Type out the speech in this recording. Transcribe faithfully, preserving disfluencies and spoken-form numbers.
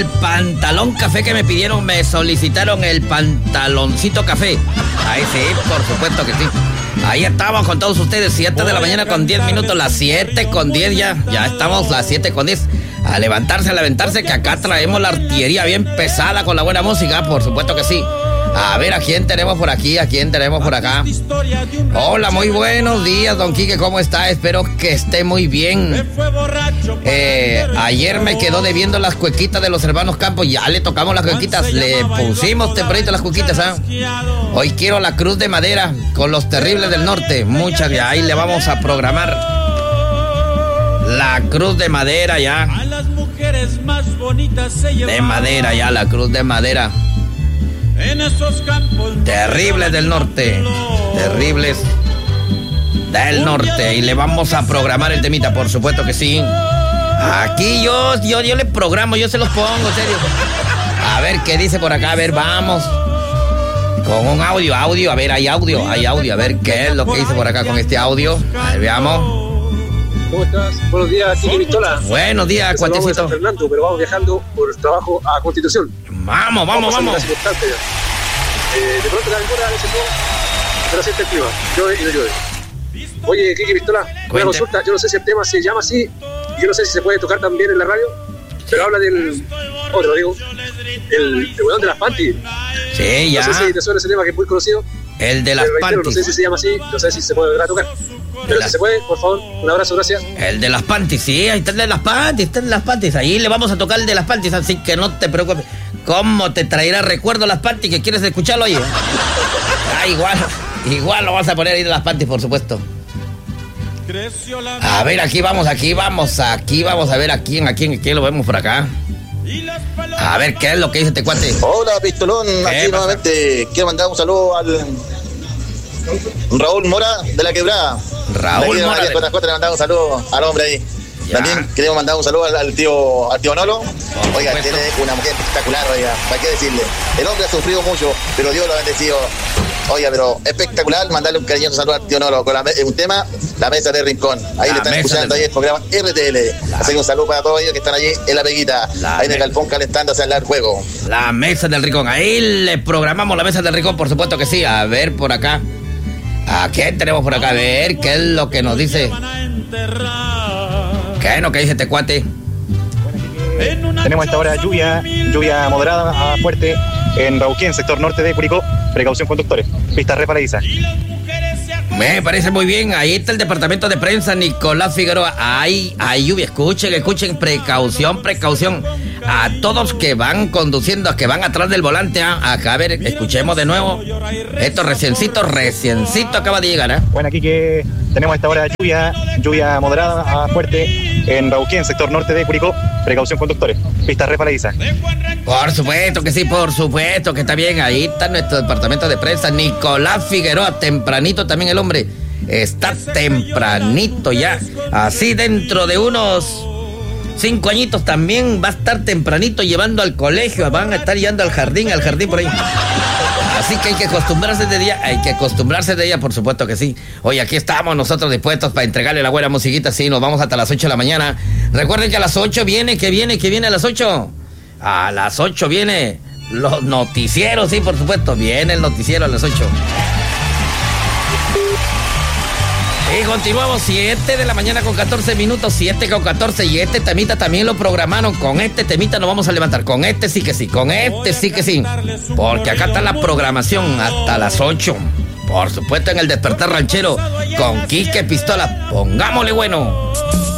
El pantalón café que me pidieron, me solicitaron el pantaloncito café. Ahí sí, por supuesto que sí. Ahí estamos con todos ustedes, siete de la mañana con diez minutos, las siete con diez ya. Ya estamos las siete con diez. A levantarse, a levantarse, que acá traemos la artillería bien pesada con la buena música, por supuesto que sí. A ver, ¿a quién tenemos por aquí? ¿A quién tenemos por acá? Hola, muy buenos días, don Quique, ¿cómo está? Espero que esté muy bien. Eh, ayer me quedó debiendo las cuequitas de los hermanos Campos. Ya le tocamos las cuequitas, le pusimos tempranito las cuequitas, ¿ah? Hoy quiero la Cruz de Madera con los Terribles del Norte. Muchas, ya ahí le vamos a programar la Cruz de Madera ya. De madera ya, la Cruz de Madera. En esos campos terribles del norte, terribles del norte. Y le vamos a programar el temita, por supuesto que sí. Aquí yo, yo, yo le programo, yo se los pongo, en serio. A ver qué dice por acá, a ver, vamos. Con un audio, audio, a ver, hay audio, hay audio, a ver qué es lo que dice por acá con este audio. A ver, veamos. ¿Cómo estás? Buenos días, Quique Pistola. Buenos días, Cuatecito. Vamos a San Fernando, pero vamos viajando por trabajo a Constitución. Vamos, vamos, vamos. vamos. Eh, de pronto la demora a veces no, pero siente el clima, llueve y no llueve. Oye, Quique Pistola, una consulta, yo no sé si el tema se llama así, y yo no sé si se puede tocar también en la radio, pero habla del, otro digo, el, el hueón de las panties. Sí, ya. No sé si te suena ese tema que es muy conocido. El de las panties. No sé si se llama así, no sé si se puede volver a tocar. Pero la... si se puede, por favor, un abrazo, gracias. El de las panties, sí, ahí está el de las panties, está el de las panties. Ahí le vamos a tocar el de las panties, así que no te preocupes. ¿Cómo te traerá recuerdo las panties que quieres escucharlo ahí? Ah, igual, igual lo vas a poner ahí de las panties, por supuesto. A ver, aquí vamos, aquí vamos, aquí vamos a ver a quién, a quién, a quién lo vemos por acá. A ver, ¿qué es lo que dice este cuate? Hola, Pistolón, aquí pasa? Nuevamente. Quiero mandar un saludo al Raúl Mora de La Quebrada. Raúl de Mora. De... Le mandamos un saludo al hombre ahí. Ya. También queremos mandar un saludo al, al tío al tío Nolo. Oh, oiga, tiene una mujer espectacular, oiga, ¿para qué decirle? El hombre ha sufrido mucho, pero Dios lo ha bendecido. Oiga, pero espectacular, mandarle un cariñoso saludo al tío Nolo con la, un tema, La Mesa del Rincón. Ahí la le están escuchando del... ahí el programa R T L. La... Así que un saludo para todos ellos que están allí en la peguita, la ahí en el galpón calentándose al juego. La Mesa del Rincón, ahí le programamos la Mesa del Rincón, por supuesto que sí. A ver por acá. ¿A quién tenemos por acá? A ver, ¿qué es lo que nos dice? ¿Qué es lo que dice este cuate? Tenemos a esta hora lluvia, lluvia moderada a fuerte en Rauquén, sector norte de Curicó. Precaución conductores, pista resbaladiza. Me parece muy bien, ahí está el departamento de prensa Nicolás Figueroa. Ahí hay lluvia, escuchen, escuchen, precaución, precaución. A todos que van conduciendo, que van atrás del volante, ¿eh? Acá, a ver, escuchemos de nuevo. Esto reciencito, reciencito acaba de llegar, ¿eh? Bueno, aquí que tenemos a esta hora lluvia, lluvia moderada a fuerte en Rauquén, sector norte de Curicó. Precaución conductores, pista resbaladiza. Por supuesto que sí, por supuesto que está bien. Ahí está nuestro departamento de prensa Nicolás Figueroa, tempranito también el hombre. Está tempranito ya. Así dentro de unos cinco añitos también va a estar tempranito llevando al colegio. Van a estar llevando al jardín, al jardín por ahí. Así que hay que acostumbrarse de día, hay que acostumbrarse de día, por supuesto que sí. Oye, aquí estamos nosotros dispuestos para entregarle la buena musiquita, sí, nos vamos hasta las ocho de la mañana. Recuerden que a las ocho viene, que viene, que viene a las ocho. A las ocho viene los noticieros, sí, por supuesto, viene el noticiero a las ocho. Y continuamos, siete de la mañana con catorce minutos, siete con catorce, y este temita también lo programaron. Con este temita nos vamos a levantar, con este sí que sí, con este sí que sí, porque acá está la programación hasta las ocho. Por supuesto en el Despertar Ranchero con Quique Pistola, pongámosle bueno.